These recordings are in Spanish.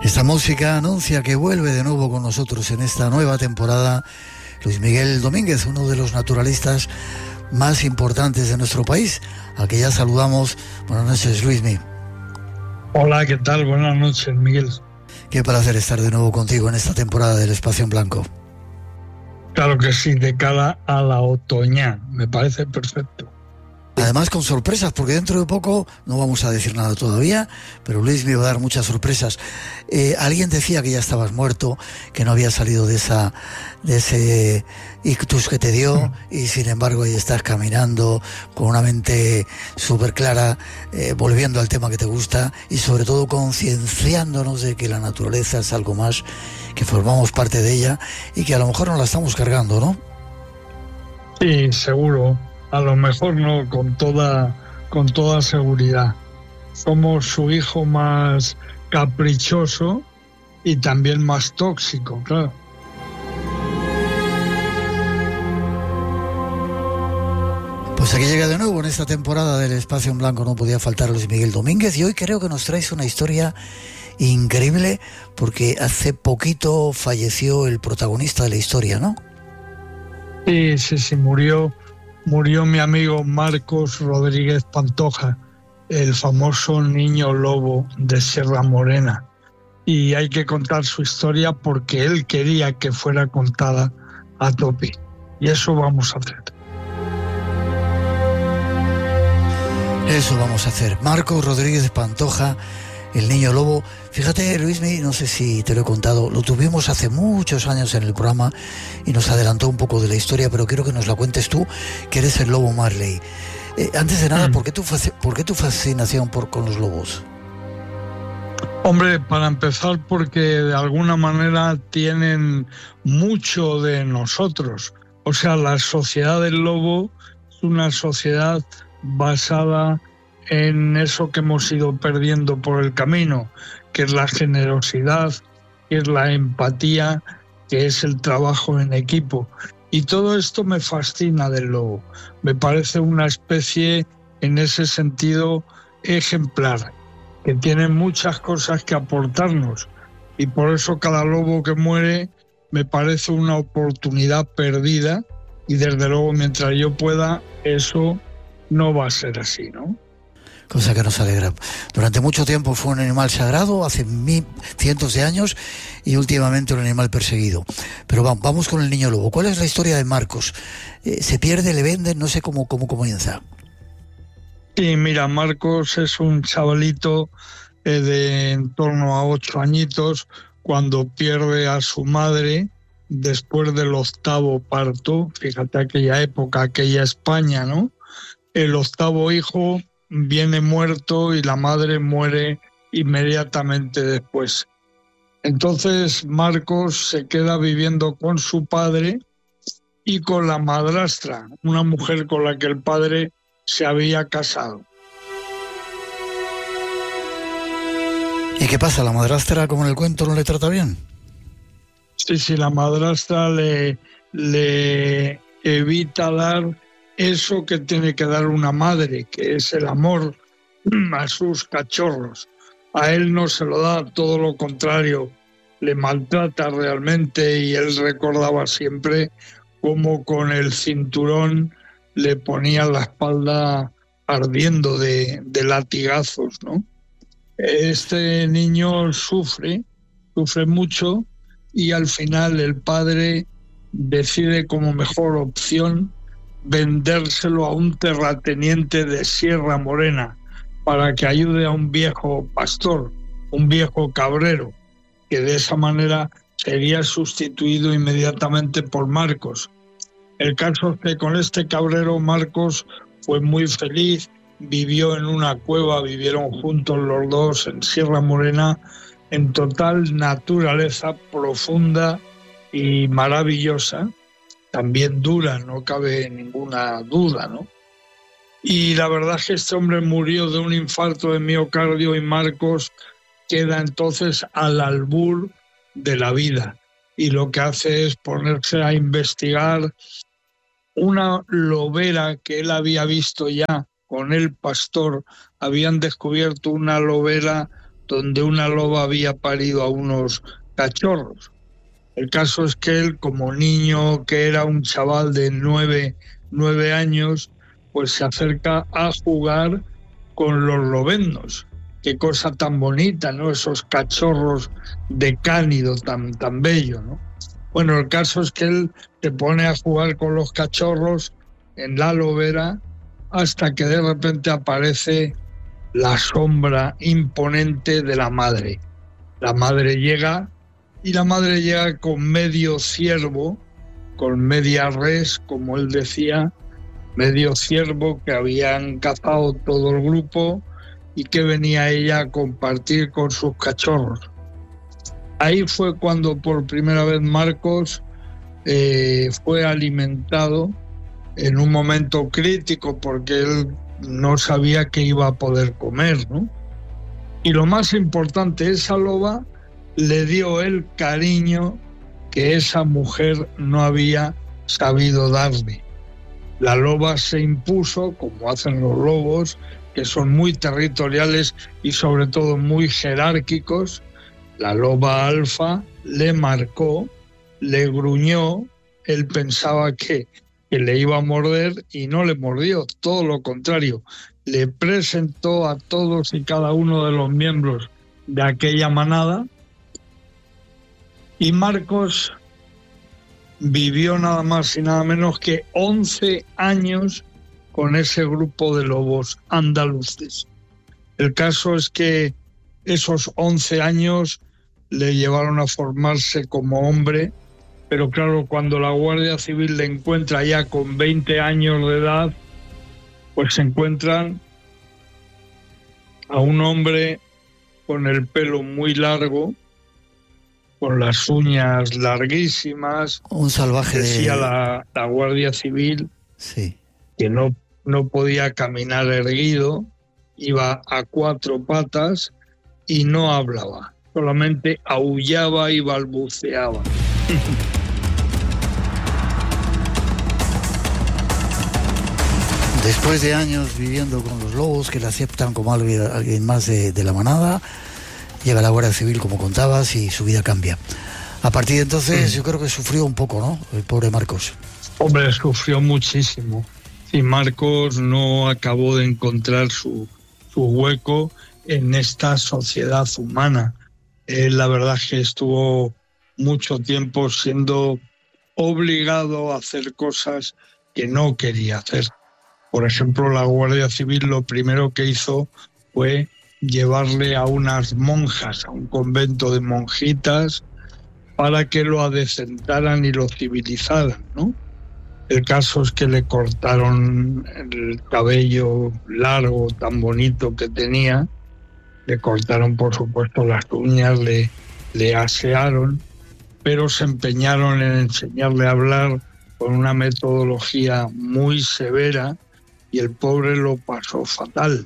Esta música anuncia que vuelve de nuevo con nosotros en esta nueva temporada Luis Miguel Domínguez, uno de los naturalistas más importantes de nuestro país, al que ya saludamos. Buenas noches, Luismi. Hola, ¿qué tal? Buenas noches, Miguel. Qué placer estar de nuevo contigo en esta temporada del Espacio en Blanco. Claro que sí, de cara a la otoña, me parece perfecto. Además con sorpresas, porque dentro de poco, no vamos a decir nada todavía, pero Luis me va a dar muchas sorpresas. Alguien decía que ya estabas muerto, que no había salido de ese ictus que te dio, y sin embargo ahí estás caminando con una mente súper clara, volviendo al tema que te gusta y sobre todo concienciándonos de que la naturaleza es algo más, que formamos parte de ella y que a lo mejor nos la estamos cargando, ¿no? Sí, seguro. A lo mejor no, con toda seguridad. Somos su hijo más caprichoso y también más tóxico, claro. Pues aquí llega de nuevo en esta temporada del Espacio en Blanco, no podía faltar Luis Miguel Domínguez, y hoy creo que nos traes una historia increíble porque hace poquito falleció el protagonista de la historia, ¿no? Sí, murió mi amigo Marcos Rodríguez Pantoja, el famoso niño lobo de Sierra Morena. Y hay que contar su historia porque él quería que fuera contada a tope. Y eso vamos a hacer. Eso vamos a hacer. Marcos Rodríguez Pantoja, el niño lobo. Fíjate, Luismi, no sé si te lo he contado, lo tuvimos hace muchos años en el programa y nos adelantó un poco de la historia, pero quiero que nos la cuentes tú, que eres el lobo Marley. Antes de nada, ¿por qué tu fascinación con los lobos? Hombre, para empezar, porque de alguna manera tienen mucho de nosotros. O sea, la sociedad del lobo es una sociedad basada en eso que hemos ido perdiendo por el camino, que es la generosidad, que es la empatía, que es el trabajo en equipo. Y todo esto me fascina del lobo. Me parece una especie, en ese sentido, ejemplar, que tiene muchas cosas que aportarnos. Y por eso cada lobo que muere me parece una oportunidad perdida. Y desde luego, mientras yo pueda, eso no va a ser así, ¿no? Cosa que nos alegra. Durante mucho tiempo fue un animal sagrado, hace cientos de años, y últimamente un animal perseguido. Pero vamos con el niño lobo. ¿Cuál es la historia de Marcos? ¿Se pierde, le venden? No sé cómo comienza. Sí, mira, Marcos es un chavalito de en torno a 8 añitos cuando pierde a su madre después del 8º parto. Fíjate aquella época, aquella España, ¿no? El 8º hijo viene muerto y la madre muere inmediatamente después. Entonces Marcos se queda viviendo con su padre y con la madrastra, una mujer con la que el padre se había casado. ¿Y qué pasa? ¿La madrastra, como en el cuento, no le trata bien? Sí, la madrastra le evita dar eso que tiene que dar una madre, que es el amor a sus cachorros. A él no se lo da, todo lo contrario, le maltrata realmente, y él recordaba siempre cómo con el cinturón le ponía la espalda ardiendo de latigazos, ¿no? Este niño sufre mucho, y al final el padre decide como mejor opción vendérselo a un terrateniente de Sierra Morena para que ayude a un viejo pastor, un viejo cabrero, que de esa manera sería sustituido inmediatamente por Marcos. El caso es que con este cabrero Marcos fue muy feliz, vivió en una cueva, vivieron juntos los dos en Sierra Morena, en total naturaleza profunda y maravillosa, también dura, no cabe ninguna duda, ¿no? Y la verdad es que este hombre murió de un infarto de miocardio, y Marcos queda entonces al albur de la vida, y lo que hace es ponerse a investigar una lobera que él había visto ya con el pastor. Habían descubierto una lobera donde una loba había parido a unos cachorros. El caso es que él, como niño que era, un chaval de 9 años, pues se acerca a jugar con los lobendos. Qué cosa tan bonita, ¿no? Esos cachorros de cánido tan bello, ¿no? Bueno, el caso es que él se pone a jugar con los cachorros en la lobera hasta que de repente aparece la sombra imponente de la madre. La madre llega con medio ciervo, con media res, como él decía, medio ciervo que habían cazado todo el grupo y que venía ella a compartir con sus cachorros. Ahí fue cuando por primera vez Marcos fue alimentado en un momento crítico, porque él no sabía que iba a poder comer, ¿no? Y lo más importante, esa loba le dio el cariño que esa mujer no había sabido darle. La loba se impuso, como hacen los lobos, que son muy territoriales y sobre todo muy jerárquicos. La loba alfa le marcó, le gruñó, él pensaba que le iba a morder y no le mordió, todo lo contrario, le presentó a todos y cada uno de los miembros de aquella manada, y Marcos vivió nada más y nada menos que 11 años con ese grupo de lobos andaluces. El caso es que esos 11 años le llevaron a formarse como hombre, pero claro, cuando la Guardia Civil le encuentra ya con 20 años de edad, pues se encuentran a un hombre con el pelo muy largo, con las uñas larguísimas. Un salvaje. Decía la Guardia Civil, sí, que no podía caminar erguido, iba a 4 patas y no hablaba, solamente aullaba y balbuceaba. Después de años viviendo con los lobos, que le aceptan como alguien más de la manada, llega la Guardia Civil, como contabas, y su vida cambia. A partir de entonces, yo creo que sufrió un poco, ¿no?, el pobre Marcos. Hombre, sufrió muchísimo. Y Marcos no acabó de encontrar su hueco en esta sociedad humana. Él, la verdad, que estuvo mucho tiempo siendo obligado a hacer cosas que no quería hacer. Por ejemplo, la Guardia Civil lo primero que hizo fue llevarle a unas monjas, a un convento de monjitas, para que lo adecentaran y lo civilizaran, ¿no? El caso es que le cortaron el cabello largo, tan bonito que tenía, le cortaron, por supuesto, las uñas, le asearon, pero se empeñaron en enseñarle a hablar con una metodología muy severa, y el pobre lo pasó fatal.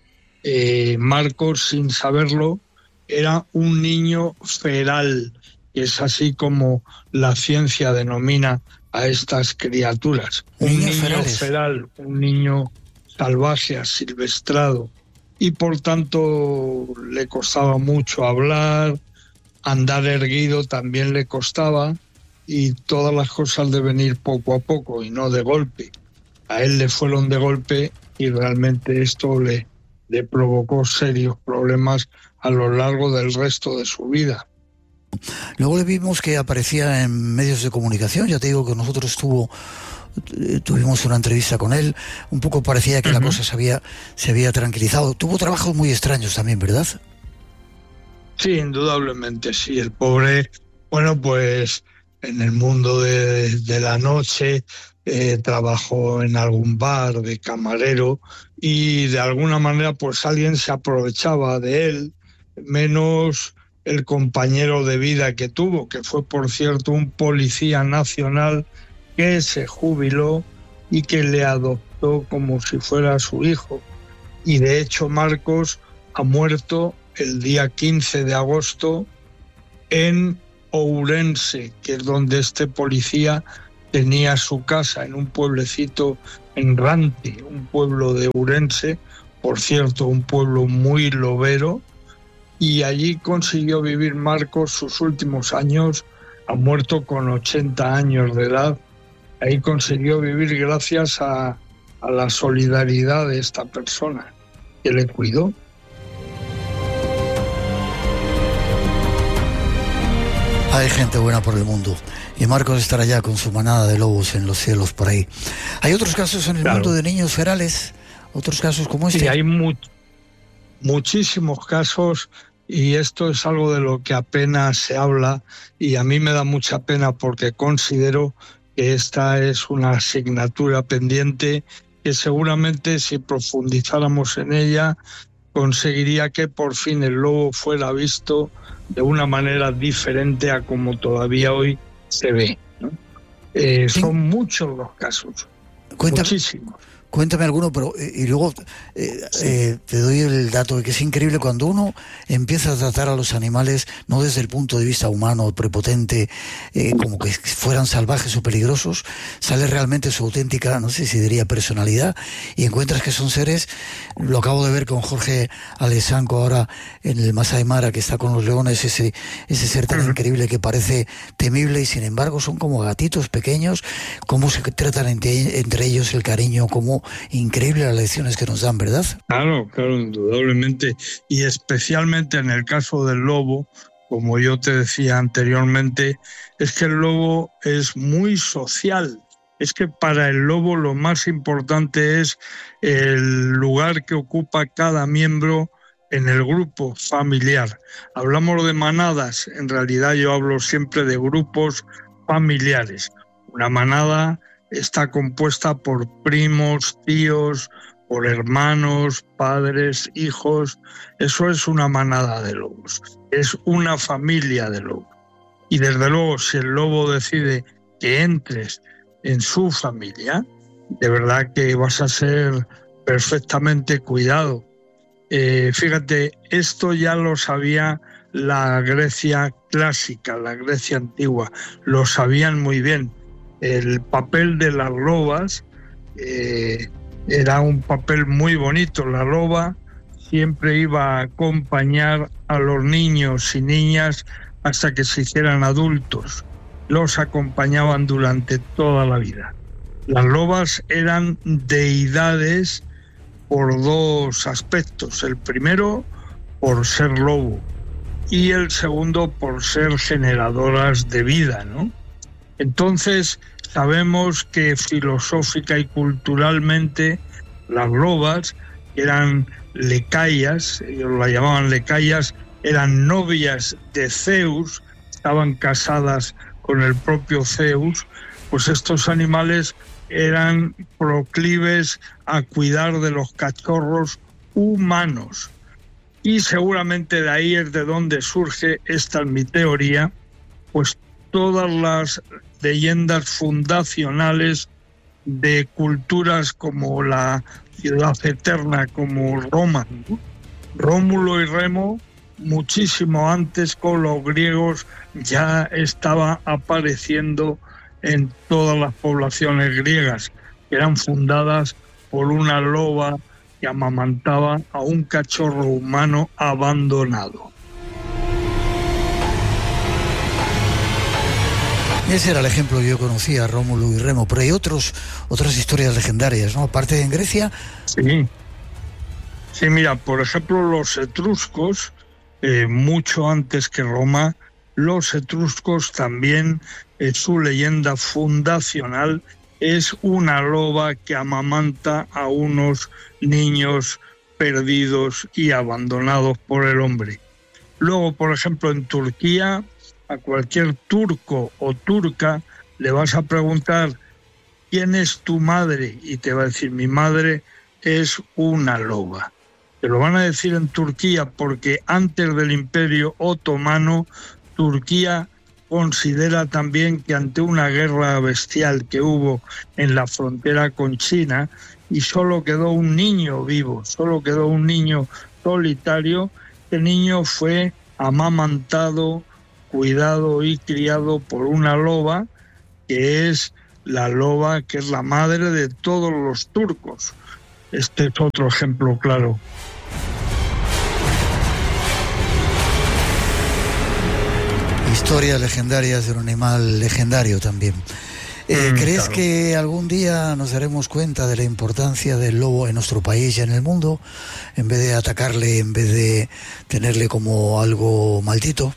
Marcos, sin saberlo, era un niño feral, que es así como la ciencia denomina a estas criaturas. Un niño feral, un niño salvaje, asilvestrado, y por tanto le costaba mucho hablar, andar erguido también le costaba, y todas las cosas de venir poco a poco y no de golpe. A él le fueron de golpe y realmente esto le provocó serios problemas a lo largo del resto de su vida. Luego le vimos que aparecía en medios de comunicación. Ya te digo que nosotros tuvimos una entrevista con él. Un poco parecía que la cosa se había tranquilizado. Tuvo trabajos muy extraños también, ¿verdad? Sí, indudablemente, sí. El pobre, bueno, pues en el mundo de la noche trabajó en algún bar de camarero, y de alguna manera pues alguien se aprovechaba de él, menos el compañero de vida que tuvo, que fue, por cierto, un policía nacional que se jubiló y que le adoptó como si fuera su hijo. Y de hecho Marcos ha muerto el día 15 de agosto en Ourense, que es donde este policía tenía su casa, en un pueblecito en Rante, un pueblo de Ourense, por cierto, un pueblo muy lobero, y allí consiguió vivir Marcos sus últimos años. Ha muerto con 80 años de edad. Ahí consiguió vivir gracias a la solidaridad de esta persona que le cuidó. Hay gente buena por el mundo y Marcos estará ya con su manada de lobos en los cielos por ahí. Hay otros casos en el mundo de niños ferales, otros casos como este. Sí, hay muchísimos casos, y esto es algo de lo que apenas se habla, y a mí me da mucha pena porque considero que esta es una asignatura pendiente que seguramente, si profundizáramos en ella, conseguiría que por fin el lobo fuera visto de una manera diferente a como todavía hoy se ve, ¿no? Son muchos los casos, muchísimos. Cuéntame alguno, pero y luego te doy el dato de que es increíble cuando uno empieza a tratar a los animales no desde el punto de vista humano, prepotente, como que fueran salvajes o peligrosos, sale realmente su auténtica, no sé si diría personalidad, y encuentras que son seres. Lo acabo de ver con Jorge Alessanco ahora en el Masai Mara, que está con los leones, ese ser tan increíble que parece temible y sin embargo son como gatitos pequeños, cómo se tratan entre ellos, el cariño, cómo increíble las lecciones que nos dan, ¿verdad? Claro, indudablemente. Y especialmente en el caso del lobo, como yo te decía anteriormente, es que el lobo es muy social. Es que para el lobo lo más importante es el lugar que ocupa cada miembro en el grupo familiar. Hablamos de manadas, en realidad yo hablo siempre de grupos familiares. Una manada está compuesta por primos, tíos, por hermanos, padres, hijos. Eso es una manada de lobos, es una familia de lobos. Y desde luego, si el lobo decide que entres en su familia, de verdad que vas a ser perfectamente cuidado. Fíjate, esto ya lo sabía la Grecia clásica, la Grecia antigua, lo sabían muy bien. El papel de las lobas era un papel muy bonito. La loba siempre iba a acompañar a los niños y niñas hasta que se hicieran adultos. Los acompañaban durante toda la vida. Las lobas eran deidades por dos aspectos. El primero, por ser lobo, y el segundo, por ser generadoras de vida, ¿no? Entonces, sabemos que filosófica y culturalmente las lobas eran lecayas, ellos la llamaban lecayas, eran novias de Zeus, estaban casadas con el propio Zeus. Pues estos animales eran proclives a cuidar de los cachorros humanos. Y seguramente de ahí es de donde surge, esta es mi teoría, pues todas las leyendas fundacionales de culturas como la ciudad eterna, como Roma, ¿no? Rómulo y Remo, muchísimo antes con los griegos, ya estaba apareciendo en todas las poblaciones griegas, que eran fundadas por una loba que amamantaba a un cachorro humano abandonado. Ese era el ejemplo que yo conocía, Rómulo y Remo, pero hay otras historias legendarias, ¿no? Aparte en Grecia. Sí, mira, por ejemplo, los etruscos, mucho antes que Roma, los etruscos también, su leyenda fundacional es una loba que amamanta a unos niños perdidos y abandonados por el hombre. Luego, por ejemplo, en Turquía, a cualquier turco o turca le vas a preguntar ¿quién es tu madre? Y te va a decir, mi madre es una loba. Te lo van a decir en Turquía porque antes del Imperio Otomano, Turquía considera también que ante una guerra bestial que hubo en la frontera con China y solo quedó un niño vivo, solo quedó un niño solitario, el niño fue amamantado, cuidado y criado por una loba, que es la loba que es la madre de todos los turcos. Este es otro ejemplo claro. Historias legendarias de un animal legendario también. ¿Crees claro. que algún día nos daremos cuenta de la importancia del lobo en nuestro país y en el mundo, en vez de atacarle, en vez de tenerle como algo maldito?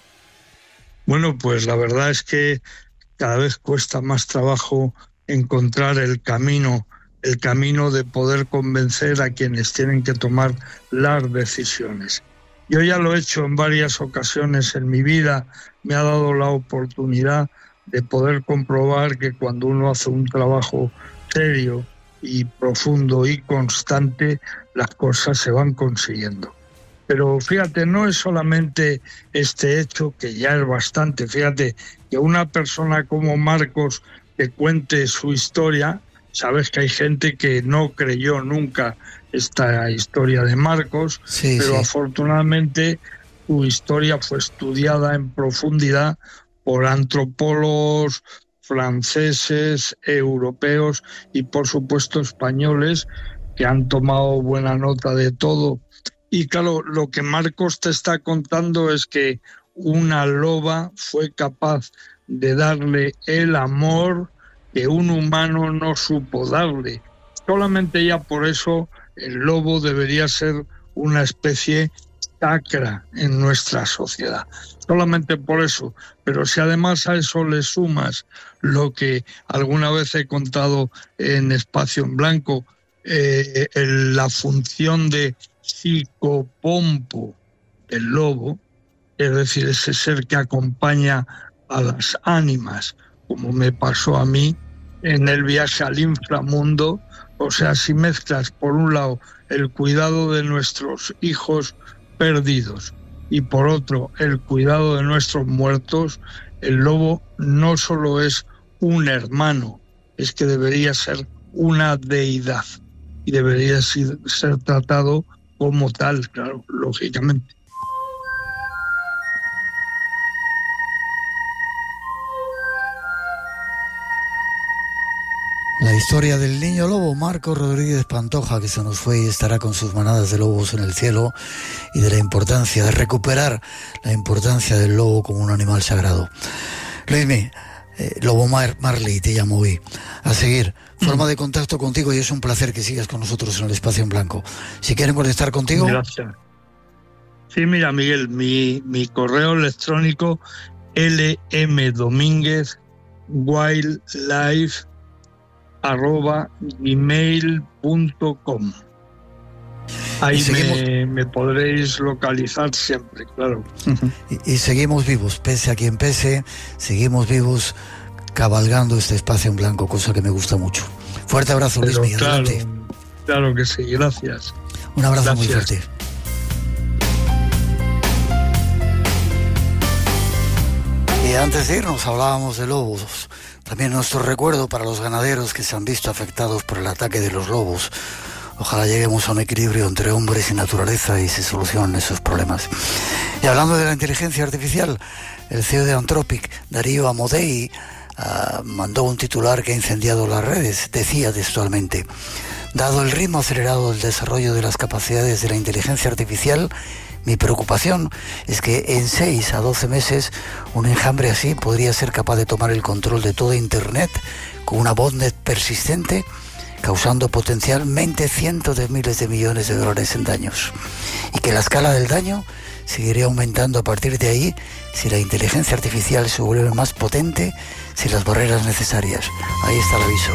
Bueno, pues la verdad es que cada vez cuesta más trabajo encontrar el camino de poder convencer a quienes tienen que tomar las decisiones. Yo ya lo he hecho en varias ocasiones en mi vida, me ha dado la oportunidad de poder comprobar que cuando uno hace un trabajo serio y profundo y constante, las cosas se van consiguiendo. Pero fíjate, no es solamente este hecho, que ya es bastante. Fíjate, que una persona como Marcos te cuente su historia. Sabes que hay gente que no creyó nunca esta historia de Marcos, Sí, pero sí. afortunadamente su historia fue estudiada en profundidad por antropólogos franceses, europeos y por supuesto españoles, que han tomado buena nota de todo. Y claro, lo que Marcos te está contando es que una loba fue capaz de darle el amor que un humano no supo darle. Solamente ya por eso el lobo debería ser una especie sacra en nuestra sociedad. Solamente por eso. Pero si además a eso le sumas lo que alguna vez he contado en Espacio en Blanco, la función de psicopompo del lobo, es decir, ese ser que acompaña a las ánimas, como me pasó a mí en el viaje al inframundo. O sea, si mezclas por un lado el cuidado de nuestros hijos perdidos y por otro el cuidado de nuestros muertos, el lobo no solo es un hermano, es que debería ser una deidad y debería ser tratado como tal, claro, lógicamente. La historia del niño lobo Marcos Rodríguez Pantoja, que se nos fue y estará con sus manadas de lobos en el cielo, y de la importancia de recuperar la importancia del lobo como un animal sagrado. Luismi, Lobo Marley te llamo hoy. A seguir, forma de contacto contigo, y es un placer que sigas con nosotros en el Espacio en Blanco. Si quieren conectar contigo... Gracias. Sí, mira, Miguel, mi correo electrónico lmdominguez@gmail.com. Ahí me podréis localizar siempre, claro. Y seguimos vivos, pese a quien pese, seguimos vivos cabalgando este Espacio en Blanco, cosa que me gusta mucho. Fuerte abrazo, Luismi, adelante. Claro que sí, gracias. Un abrazo Gracias. muy fuerte. Y antes de irnos hablábamos de lobos. También nuestro recuerdo para los ganaderos que se han visto afectados por el ataque de los lobos. Ojalá lleguemos a un equilibrio entre hombres y naturaleza y se solucionen esos problemas. Y hablando de la inteligencia artificial, el CEO de Anthropic, Darío Amodei, mandó un titular que ha incendiado las redes. Decía textualmente: dado el ritmo acelerado del desarrollo de las capacidades de la inteligencia artificial, mi preocupación es que en 6 a 12 meses un enjambre así podría ser capaz de tomar el control de toda Internet con una botnet persistente, causando potencialmente cientos de miles de millones de dólares en daños. Y que la escala del daño seguiría aumentando a partir de ahí si la inteligencia artificial se vuelve más potente, sin las barreras necesarias. Ahí está el aviso.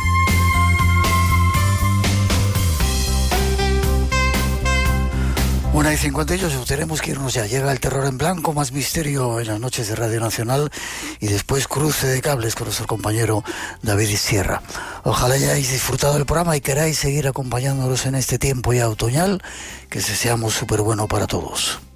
Una y 58, tenemos que irnos ya. Llega el terror en blanco, más misterio en las noches de Radio Nacional y después cruce de cables con nuestro compañero David Sierra. Ojalá hayáis disfrutado del programa y queráis seguir acompañándonos en este tiempo ya otoñal, que deseamos súper bueno para todos.